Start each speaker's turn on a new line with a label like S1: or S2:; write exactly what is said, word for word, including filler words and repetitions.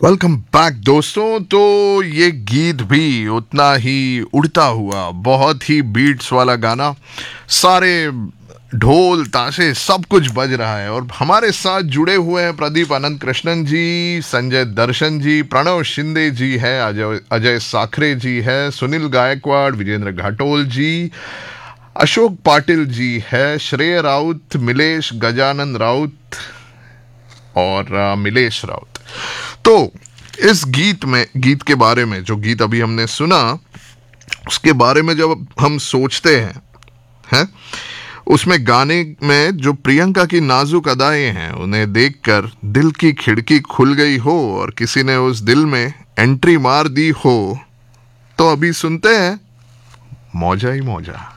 S1: Welcome back दोस्तों। तो ये गीत भी उतना ही उड़ता हुआ, बहुत ही बीट्स वाला गाना, सारे ढोल ताशे सब कुछ बज रहा है और हमारे साथ जुड़े हुए हैं प्रदीप अनंत कृष्णन जी, संजय दर्शन जी, प्रणव शिंदे जी है, अजय अजय साखरे जी है, सुनील गायकवाड़, विजेंद्र घाटोल जी, अशोक पाटिल जी है, श्रेय राउत, मिलेश गजानन राउत और अ, मिलेश राउत। तो इस गीत में गीत के बारे में, जो गीत अभी हमने सुना, उसके बारे में जब हम सोचते हैं हैं उसमें गाने में जो प्रियंका की नाजुक अदाएं हैं, उन्हें देखकर दिल की खिड़की खुल गई हो और किसी ने उस दिल में एंट्री मार दी हो, तो अभी सुनते हैं मौजा ही मौजा।